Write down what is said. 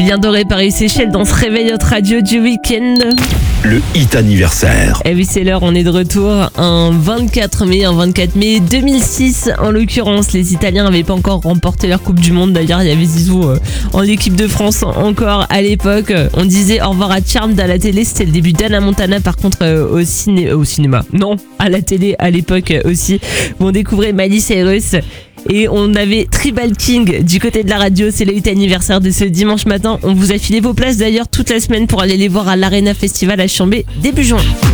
Lien Doré, Paris-Séchelles dans ce réveil Hot Radio du week-end. Le hit anniversaire. Et oui, c'est l'heure, on est de retour un 24 mai 2006. En l'occurrence, les Italiens n'avaient pas encore remporté leur Coupe du Monde. D'ailleurs, il y avait Zizou en équipe de France encore à l'époque. On disait au revoir à Charmed à la télé, c'était le début d'Anna Montana. Par contre, au cinéma, non, à la télé à l'époque aussi. On découvrait Miley Cyrus. Et on avait Tribal King du côté de la radio. C'est le hit anniversaire de ce dimanche matin. On vous a filé vos places d'ailleurs toute la semaine pour aller les voir à l'Arena Festival à Chambé début juin.